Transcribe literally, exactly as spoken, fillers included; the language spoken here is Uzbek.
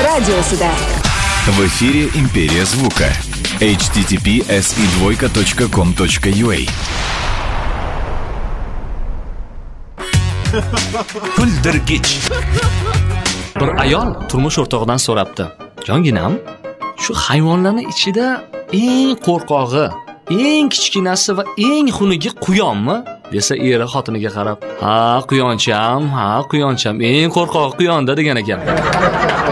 radiosida. В эфире Империя звука. эйч ти ти пи эс и двойка точка ком точка ю а. Kuldirgich. Bir ayol turmush o'rtog'idan so'rabdi: "Jonginam, shu hayvonlarning ichida eng qo'rqog'i, eng kichkinasi va eng xunigi quyonmi?" desa, eri xotiniga qarab: "Ha, quyoncham, ha, quyoncham, eng qo'rqog'i quyonda" degan ekan.